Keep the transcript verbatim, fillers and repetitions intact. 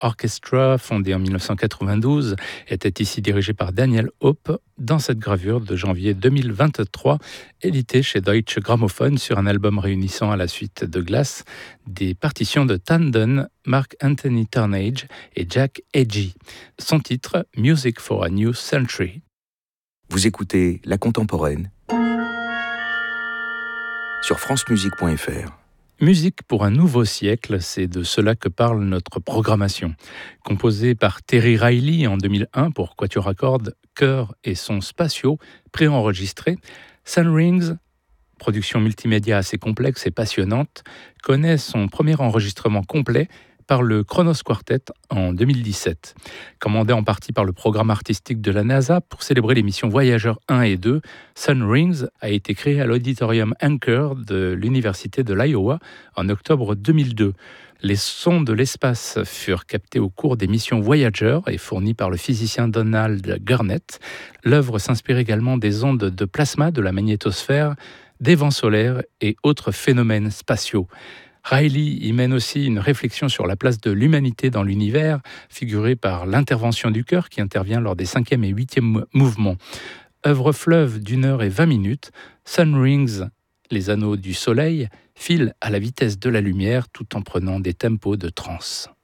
Orchestra, fondé en mille neuf cent quatre-vingt-douze, était ici dirigé par Daniel Hope dans cette gravure de janvier deux mille vingt-trois, éditée chez Deutsche Grammophon sur un album réunissant à la suite de Glass des partitions de Tandon, Mark Anthony Turnage et Jack Edgy. Son titre, Music for a New Century. Vous écoutez La Contemporaine sur francemusique point f r. Musique pour un nouveau siècle, c'est de cela que parle notre programmation. Composée par Terry Riley en deux mille un pour quatuor à cordes, chœur et sons spatiaux préenregistrés, Sun Rings, production multimédia assez complexe et passionnante, connaît son premier enregistrement complet par le Kronos Quartet en deux mille dix-sept. Commandé en partie par le programme artistique de la NASA pour célébrer les missions Voyager un et deux, Sun Rings a été créé à l'auditorium Anchor de l'Université de l'Iowa en octobre deux mille deux. Les sons de l'espace furent captés au cours des missions Voyager et fournis par le physicien Donald Gurnett. L'œuvre s'inspire également des ondes de plasma de la magnétosphère, des vents solaires et autres phénomènes spatiaux. Riley y mène aussi une réflexion sur la place de l'humanité dans l'univers, figurée par l'intervention du chœur qui intervient lors des cinquième et huitième mouvements. Œuvre fleuve d'une heure et vingt minutes, Sun Rings, les anneaux du soleil, file à la vitesse de la lumière tout en prenant des tempos de trance.